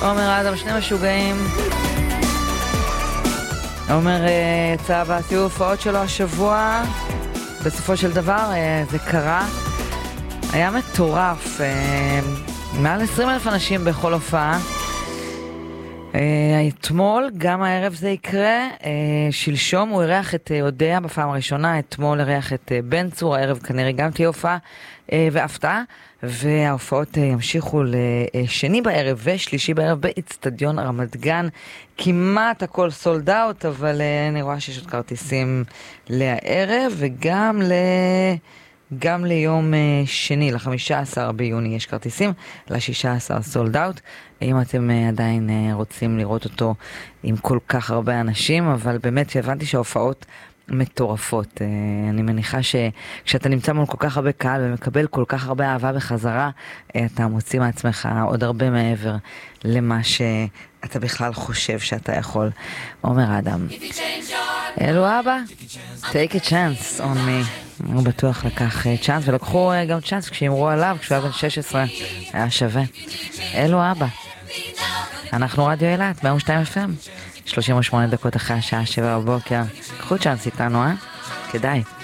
עומר אדם, שני משוגעים. עומר יצא בסיבוב הופעות שלו השבוע. בסופו של דבר זה קרה. היה מטורף. מעל 20,000 אנשים בכל הופעה. אתמול, גם הערב זה יקרה. שלשום הוא אירח את אודיה בפעם הראשונה, אתמול אירח את בן צור, הערב כנראה גם תהיה הופעה והפתעה, וההופעות ימשיכו לשני בערב ושלישי בערב באצטדיון רמת גן. כמעט הכל סולד אאוט, אבל אני רואה שיש עוד כרטיסים לערב, וגם גם ליום שני, ל-15 ביוני יש כרטיסים, ל-16 סולד אאוט. אם אתם עדיין רוצים לראות אותו עם כל כך הרבה אנשים, אבל באמת הבנתי שההופעות מטורפות. אני מניחה שכשאתה נמצא מול כל כך הרבה קהל ומקבל כל כך הרבה אהבה בחזרה, אתה מוציא מעצמך עוד הרבה מעבר למה שאתה בכלל חושב שאתה יכול. עומר אדם. אלו אבא, take a chance on me. הוא בטוח לקח צ'אנס, ולקחו גם צ'אנס כשאמרו עליו, כשהוא היה בן 16, היה שווה. אלו אבא. אנחנו רדיו אילת, 102 FM, 38 דקות אחרי השעה 7 בבוקר. קחו צ'אנס איתנו, כדאי.